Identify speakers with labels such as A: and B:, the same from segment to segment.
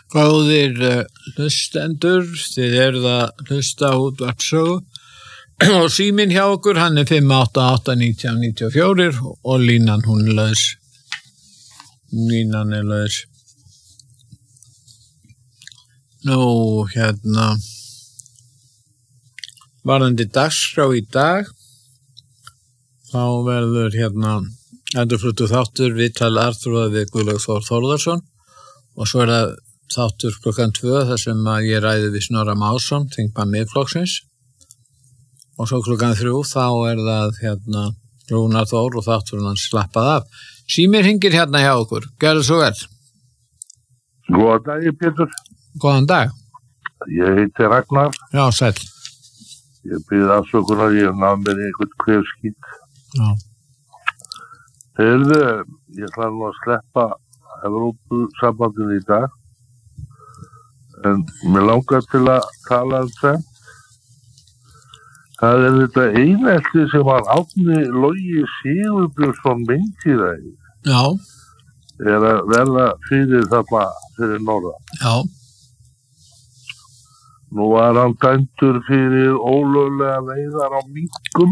A: Góðir hlustendur, þið eruð að hlusta á útvarpssögu og síminn hjá okkur, hann er 588-1994 og línan hún er laus. Línan er laus. Nú, varðandi dagskrá í dag, þá verður endurfluttur þáttur viðtal Arþrúðar við Guðlaug Þór Þórðarson og svo er það þáttur klukkan 2 þar sem að ég ræði við Snorra Másson, þingmann Miðflokksins. Og svo klukkan 3 þá er það Rúnar Þór og þátturinn hans slappað af. Símir hringir hjá okkur. Gjörðu svo vel.
B: Góðan dag, Pétur.
A: Góðan dag.
B: Ég heiti Ragnar.
A: Já, sæll.
B: Ég bið afsökunar, ég náð mér einhvern kvefskít.
A: Já.
B: Heyrðu, ég ætla nú að sleppa Evrópusambandinu í dag. En mér langar til að tala það. Það er þetta einelti sem var Árni Logi Sigurbjörnsson myndiræði.
A: Já.
B: Er að verða fyrir þarna fyrir norðan.
A: Já.
B: Nú var hann dæmdur fyrir ólöglega veiðar á minkum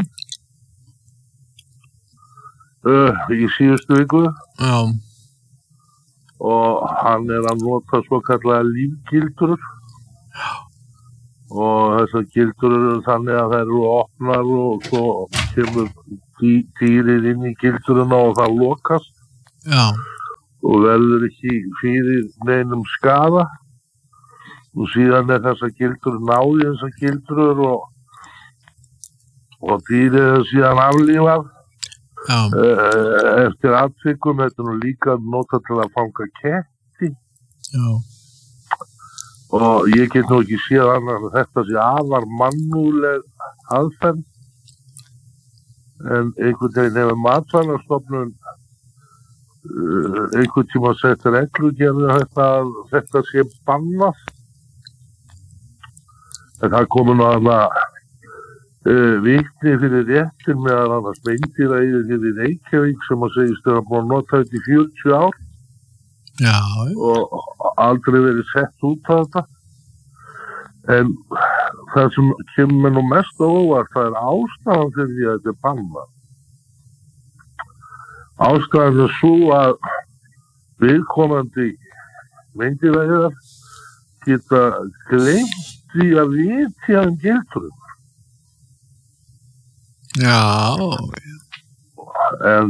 B: í síðustu viku.
A: Já.
B: Og hann er að nota svo kallaða lífgildrur.
A: Já.
B: Og þessar gildrur eru þannig að þær eru opnar og svo kemur dýrið inn í gildruna og það lokast.
A: Já.
B: Og verður ekki fyrir neinum skaða. Og síðan er þessar gildrur náði þessar gildrur og dýrið er síðan aflífað.
A: Já.
B: Eftir atvikum, þetta er nú líka nota til að fanga ketti.
A: Já.
B: Og ég get nú ekki séð annað að þetta sé afar mannúðleg aðferð. En einhvern veginn hefur Matvælastofnun einhvern tíma sett reglugerð að þetta sé bannað. En það komur nú vitni fyrir réttir meðal annars meindýraeyðir hér í Reykjavík sem að segist að búin að nota þetta í 40 ár.
A: Já.
B: Og aldrei verið sett út af þetta. En það sem kemur nú mest á óvart, það er ástæðan fyrir því að þetta er bannað. Ástæðan er svo að viðkomandi meindýraeyðar geta gleymt því að vitja gildrur.
A: Já.
B: En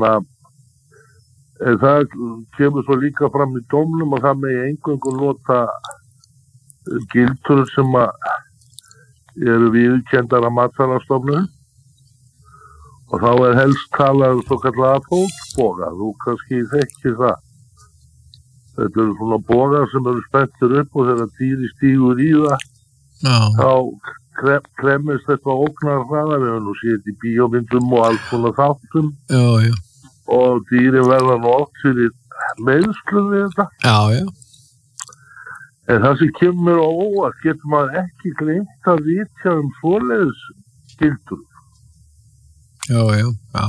B: það kemur svo líka fram í dómnum og það megi eingöngu nota gildrur sem eru viðurkenndar af Matvælastofnun og þá er helst talað svo kallaða fótboga. Þú kannski þekkir það. Þetta eru svona bogar sem eru spenntir upp og þegar dýri stígur í það, þá kremist þetta ógnar hraðar, við höfum nú séð í bíómyndum og alls svona þáttum.
A: Já, já.
B: Og dýri verða nú oft fyrir meiðslum við þetta.
A: Já, já.
B: En það sem kemur á óvart getur maður ekki gleymt að vitja svoleiðis gildrur.
A: Já, já, já.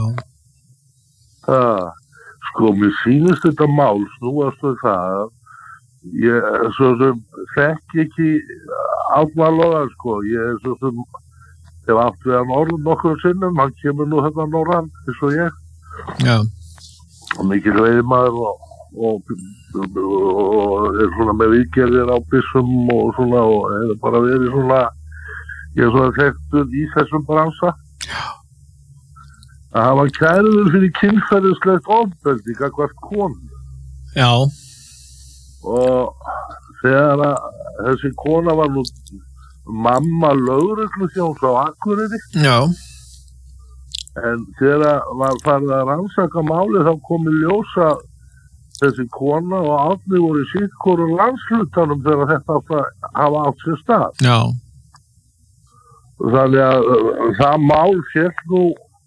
B: Sko, mér sýnist þetta mál snúast við það. Ég svo sem þekki ekki Árna Loga, sko. Ég svo sem hef átt við hann orð nokkur sinnum. Hann kemur nú þetta norðan, eins og ég.
A: Já.
B: Og mikil veiðmaður og er svona með viðgerðir á byssum og svona og hefur bara verið svona, ég er svona þekktur í þessum bransa.
A: Já.
B: Að hafa kærður fyrir kynferðislegt ofbeldi gagnvart konu.
A: Já.
B: Og þegar þessi kona var nú mamma lögregluþjóns á Akureyri.
A: Já.
B: En þegar var farið að rannsaka málið þá kom í ljósa þessi kona og Árni voru í sitthvorum landshlutanum þegar þetta hafa átt sér stað.
A: Já.
B: Þannig að það mál féll nú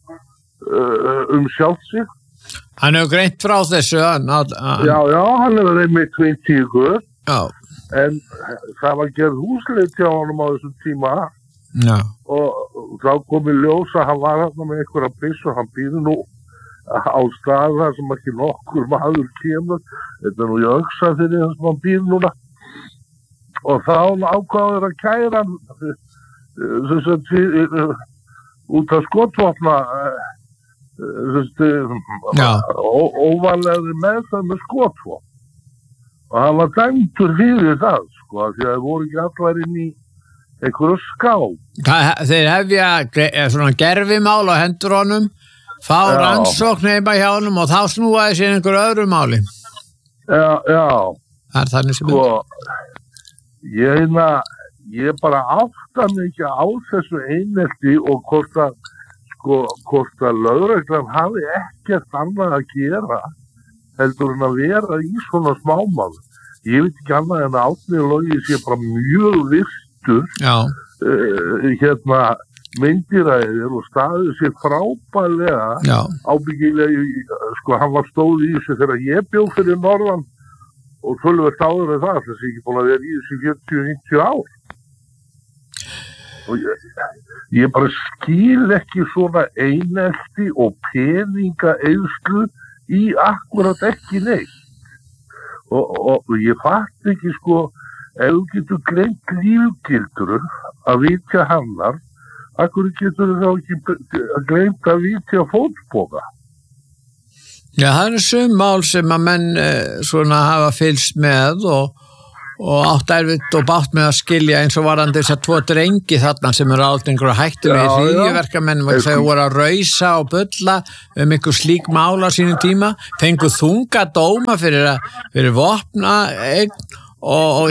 B: sjálft sig.
A: Hann hefur greint frá þessu.
B: Já, hann hefur einmitt 20 guð.
A: Já.
B: En það var gerð húsleit hjá honum á þessum tíma.
A: Já.
B: Og þá kom í ljós að hann var þarna með einhverja byss og hann býður nú á stað þar sem ekki nokkur maður kemur. Þetta er nú í Öxarfirði þar sem hann býður núna. og þá ákváður að kæra út af skotvopna óvarlegri meðferð með skotvopn og hann var dæmdur fyrir það sko, því að það voru ekki allar inn í einhverju skáp.
A: Þeir hefja svona gerfimál á hendur honum, fá rannsókn heima hjá honum og þá snúaði sér einhverju öðru máli.
B: Já.
A: Það þannig sem
B: sko, ég bara átta mig ekki á þessu einelti og hvort að lögreglan hafi ekkert annað að gera heldur en að vera í svona smámál. Ég veit ekki annað en að Árni Logi sé bara mjög virtur myndiræðir og staðið sér frábærlega ábyggilega, sko hann var stóð í þessu þegar ég bjó fyrir norðan og töluvert áður en það þessi ekki búin að vera í þessu 40-90 ár. Og ég bara skil ekki svona einelti og peningaeyðslu í akkurat ekki neitt. Og ég fatt ekki sko, ef þú getur gleymt lífgildrur að vitja hannar, akkur getur þú þá ekki gleymt að vitja fótboga?
A: Já, það eru sum mál sem að menn svona hafa fylgst með og átt erfitt og bátt með að skilja eins og varandi þess að 2 drengi þarna sem eru aldrei einhverju hættulegir hryðjuverkamenn þau voru að rausa og bulla einhver slík mál á sínum tíma, fengu þunga dóma fyrir vopna og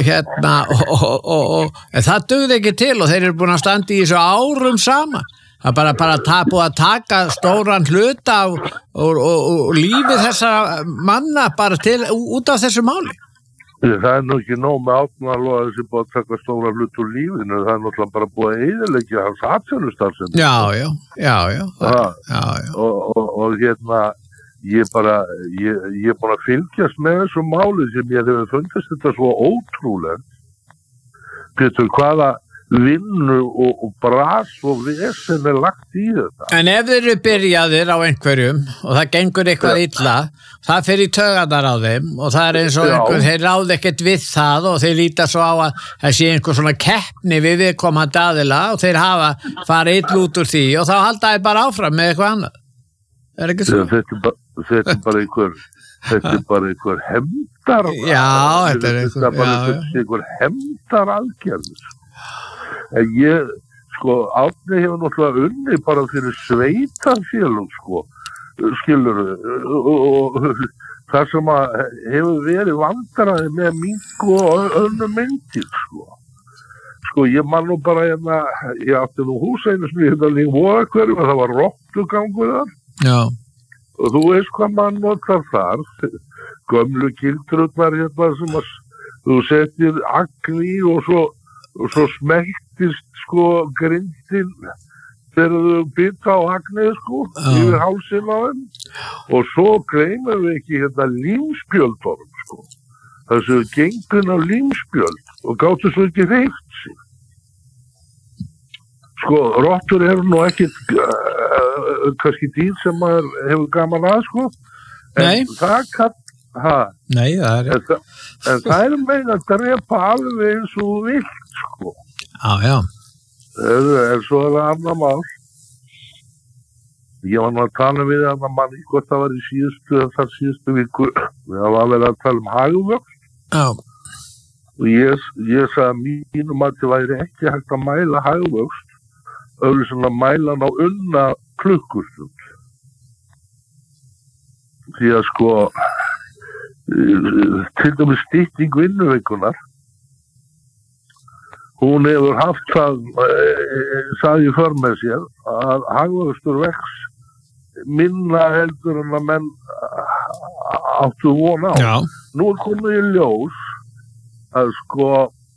A: það dugði ekki til og þeir eru búin að standa í þessu árum saman. Það bara búið að taka stóran hluta og lífið þessara manna bara til út af þessu máli.
B: Það nú ekki nóg með Árna Loga sem búið að taka stóra hlut úr lífinu, það náttúrulega bara búið að eyðileggja hans atvinnustarfsemi. Já. Og ég er búin að fylgjast með þessu máli sem ég hefur fundist þetta svo ótrúlegt. Pétur, hvaða vinnu og bras og vesen lagt í þetta.
A: En ef þeir eru byrjaðir á einhverjum og það gengur eitthvað illa, það fer í taugarnar á þeim og það eins og þeir ráð ekkert við það og þeir líta svo á að það sé einhver svona keppni við viðkomandi aðila og þeir hafa farið illa út úr því og þá halda þeir bara áfram með eitthvað annað. Er ekki svo?
B: Þetta er bara einhver hefndar.
A: Já, þetta er
B: einhver hefndar aðgerð. En ég, sko, Árni hefur náttúrulega unni bara fyrir sveitarfélög, sko, skilur, og það sem að hefur verið vandræði með mink og önnur myndir, sko. Sko, ég man nú bara ég átti nú hús einu sem ég hérna líka voðakverjum og það var rottugangur þar.
A: Já.
B: Og þú veist hvað maður notar þar, gömlu gildrurnar hérna sem að þú setir agn í og svo smeltist sko grindin þegar þú byrta á agnið sko yfir hálsinn á þeim og svo gleymum við ekki hérna límspjöldorm sko þessu gengun á límspjöld og gáttu svo ekki reykt sig sko rottur eru nú ekki kannski dýr sem maður hefur gaman að sko en það kann
A: Nei, það er
B: en það er meina að drepa alveg eins og vilt sko.
A: Já.
B: En svo er það annar mál. Ég var nú að tala við annar mann hvort það var í síðustu viku. Það var verið að tala hagvöxt.
A: Já.
B: Og ég sagði að mínum að það væri ekki hægt að mæla hagvöxt öðru sem að mæla hann á unna klukkustund. Því að sko til dæmis stytting vinnuveikunar hún hefur haft það sagði för með sér að hagvöxtur vex minna heldur en að menn áttu von á.
A: Já.
B: Nú er komið í ljós að sko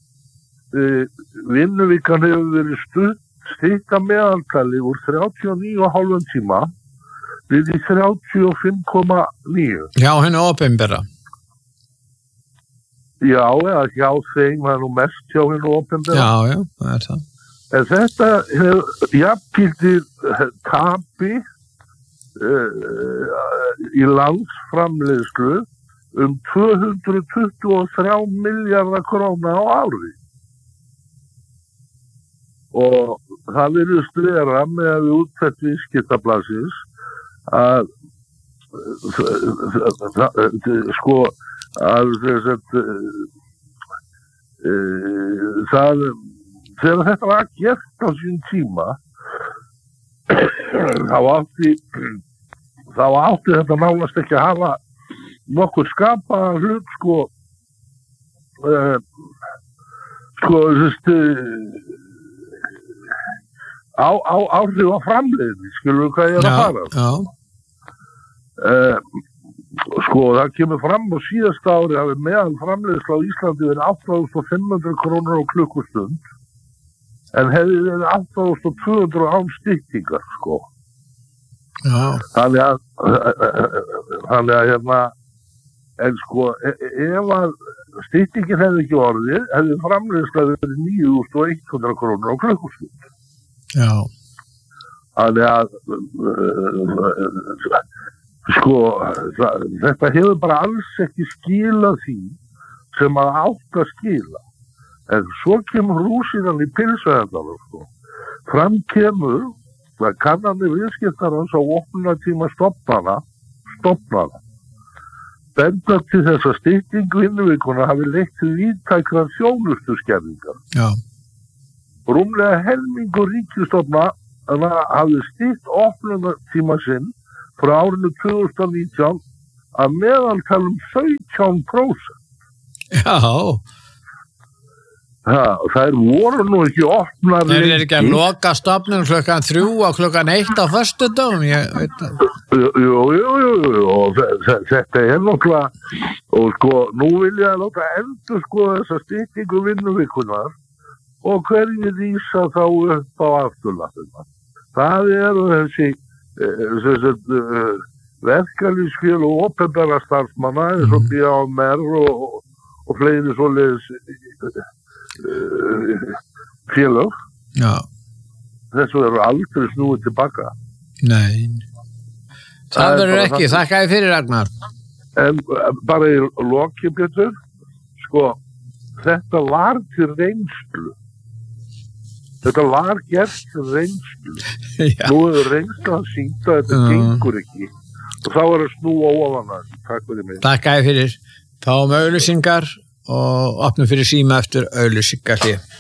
B: vinnuvikan hefur verið stytta meðaltali úr 39,5 tíma við í 35,9.
A: Já, henni opinbera.
B: Já, eða hjá þeim, það er nú mest hjá henni opinbera.
A: Já, það er það.
B: En þetta jafngildir tapi í landsframleiðslu 223 miljardar króna á ári. og það virðist vera með að við úttekt viðskiptablaðsins að sko að það þegar þetta var gert á sín tíma þá átti þetta nánast ekki að hafa nokkur skapaðan hlut áhrif á framleiðni, skilur við hvað ég er að fara. Það kemur fram á síðasta ári hafi meðal framleiðsla á Íslandi verið 8.500 krónur á klukkustund en hefði verið 8.200 án styttingar, Þannig að en ef að styttingin hefði ekki orðið, hefði framleiðsla verið 9.100 krónur á klukkustund.
A: Já.
B: Þannig að þetta hefur bara alls ekki skilað því sem að átt að skila. En svo kemur rúsinan í pilsveðarnar, Fram kemur að kannanir viðskiptarans á opnunartíma stofnana benda til þess að stytting vinnuvikuna hafi leitt til víðtækrar þjónustuskerðingar.
A: Já.
B: Rúmlega helmingur ríkisstofnana hafi stytt opnunartíma sinn frá árinu 2019 að meðaltalum 17%.
A: Já.
B: Það voru nú ekki opnar
A: Þeir eru ekki að loka stofnun klukkan 3 og klukkan 1 á föstudögum, ég veit það.
B: Jú, og þetta er náttúrulega, og nú vil ég að láta endurskoða þessa styttingu vinnuvikunar og hverjir vísa þá upp á afturlappina. Það eru þessi verkalýðsfélög og opinbera starfsmanna eins og BAMR og fleiri svoleiðis félög.
A: Já.
B: Þessu eru aldrei snúið tilbaka.
A: Nei. Það verður ekki, þakka þér fyrir, Ragnar. En
B: bara í loki, Pétur, þetta var til reynslu. Þetta var gert til reynslu. Nú hefur reynslan sýnt að þetta gengur ekki. Og þá er að snúa ofan það. Takk fyrir mig.
A: Þakka þér fyrir. Fáum auglýsingar og opnum fyrir síma eftir auglýsingarhlé.